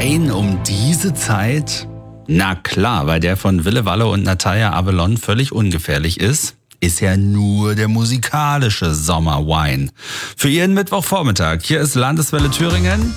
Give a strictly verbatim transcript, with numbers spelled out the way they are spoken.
Wein um diese Zeit? Na klar, weil der von Wille Walle und Natalia Abelon völlig ungefährlich ist, ist ja nur der musikalische Sommerwein. Für Ihren Mittwochvormittag, hier ist Landeswelle Thüringen.